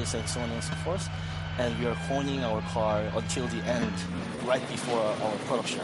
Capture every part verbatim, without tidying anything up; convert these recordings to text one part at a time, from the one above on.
practice and so on and so forth. And we are honing our car until the end, right before our, our production.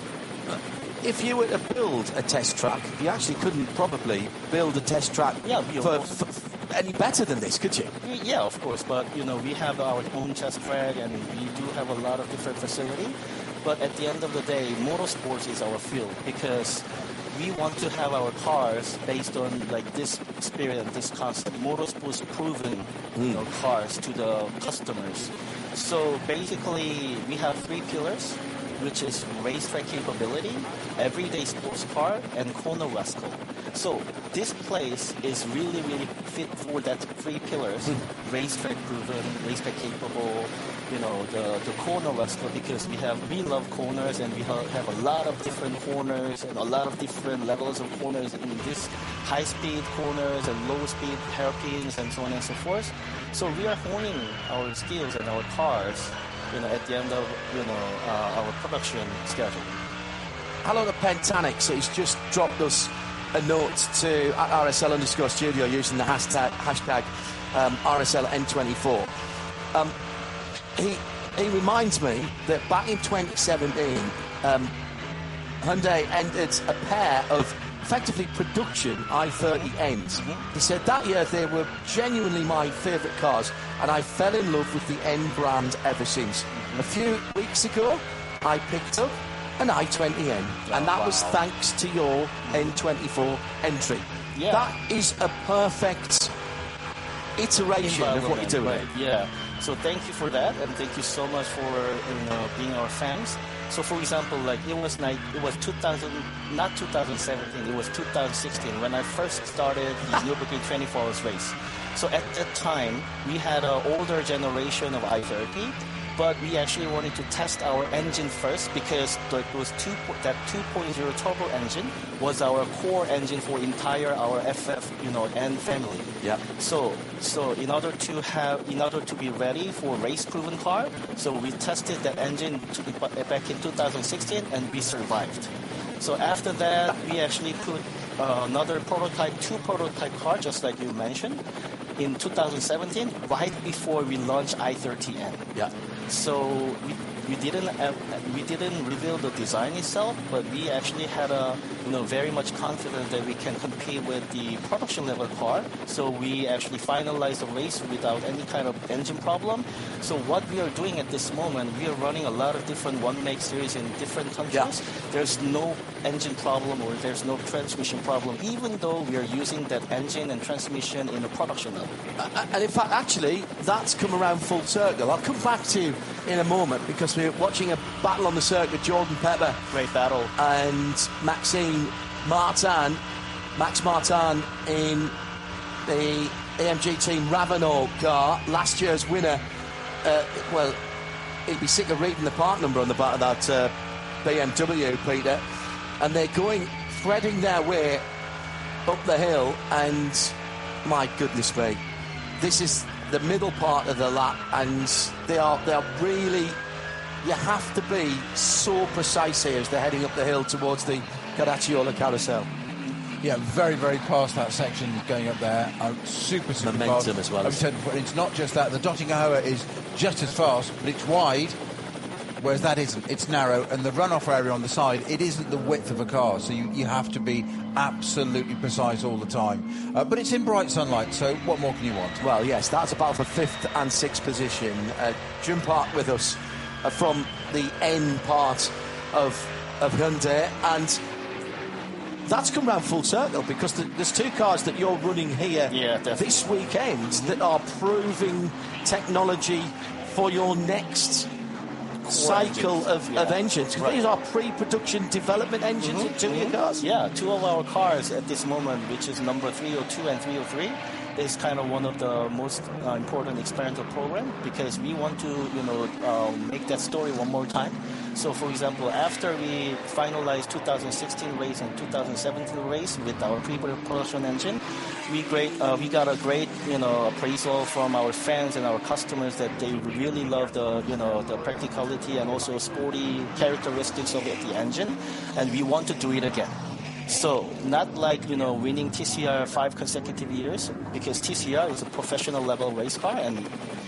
If you were to build a test track, you actually couldn't probably build a test track yeah, for, for any better than this, could you? Yeah, of course. But, you know, we have our own test track and we do have a lot of different facilities. But at the end of the day, motorsports is our field because we want to have our cars based on like this spirit and this concept. Motorsports proven mm. you know, cars to the customers. So basically, we have three pillars, which is racetrack capability, everyday sports car, and corner rascal. So this place is really, really fit for that three pillars: mm. racetrack proven, racetrack capable. You know, the the corner rascal, because we have we love corners and we have a lot of different corners and a lot of different levels of corners in this high speed corners and low speed hairpins and so on and so forth. So we are honing our skills and our cars, you know, at the end of, you know, uh, our production schedule. Hello to Pentanix. He's just dropped us a note to at R S L underscore studio using the hashtag, hashtag um, R S L N twenty-four. Um, he, he reminds me that back in twenty seventeen, um, Hyundai entered a pair of effectively production i thirty Ns. Mm-hmm. He said that year they were genuinely my favourite cars, and I fell in love with the N brand ever since. Mm-hmm. A few weeks ago, I picked up an i twenty N, oh, and that wow. was thanks to your mm-hmm. N twenty-four entry. Yeah. That is a perfect iteration of what you're doing. Right. Yeah. So thank you for that, and thank you so much for you know being our fans. So for example, like it was like it was two thousand, not two thousand seventeen, it was two thousand sixteen when I first started the Nürburgring twenty-four hours race. So at that time, we had an older generation of i thirty, but we actually wanted to test our engine first because it was two, that two point oh turbo engine was our core engine for entire our F F, you know, N family. Yeah. So, so in order to have, in order to be ready for race-proven car, so we tested that engine to, back in two thousand sixteen, and we survived. So after that, we actually put uh, another prototype, two prototype car, just like you mentioned, in two thousand seventeen, right before we launched i thirty N. Yeah. So we, we didn't uh, we didn't reveal the design itself, but we actually had a you know very much confidence that we can compete with the production level car. So we actually finalized the race without any kind of engine problem. So what we are doing at this moment, we are running a lot of different one make series in different countries. Yeah. There's no engine problem or there's no transmission problem, even though we are using that engine and transmission in the production level. Uh, and in fact, actually, that's come around full circle. I'll come back to you in a moment because we're watching a battle on the circuit. Jordan Pepper, great battle, and Maxime Martin, Max Martin in the A M G Team Raveno car, last year's winner. Uh, well, he'd be sick of reading the part number on the back of that uh, B M W, Peter. And they're going, threading their way up the hill, and my goodness me, this is the middle part of the lap, and they are they are really, you have to be so precise here as they're heading up the hill towards the Caracciolo Carousel. Yeah, very, very past that section going up there. Uh, super, super momentum fast. as well. As it's not just that. The Dottingahoa is just as fast, but it's wide, whereas that isn't. It's narrow, and the runoff area on the side, it isn't the width of a car, so you, you have to be absolutely precise all the time. Uh, but it's in bright sunlight, so what more can you want? Well, yes, that's about for fifth and sixth position. Uh, Jim Park with us uh, from the N part of, of Hyundai, and that's come round full circle because the, there's two cars that you're running here yeah, this weekend that are proving technology for your next cycle engines. Of, yeah. of engines. Right. These are pre-production development engines mm-hmm. in two of your cars? Yeah, two of our cars at this moment, which is number three oh two and three oh three, is kind of one of the most uh, important experimental program because we want to, you know, uh, make that story one more time. So, for example, after we finalized two thousand sixteen race and two thousand seventeen race with our pre-production engine, we great uh, we got a great, you know, appraisal from our fans and our customers that they really love the, you know, the practicality and also sporty characteristics of the engine, and we want to do it again. So, not like, you know, winning T C R five consecutive years, because T C R is a professional level race car, and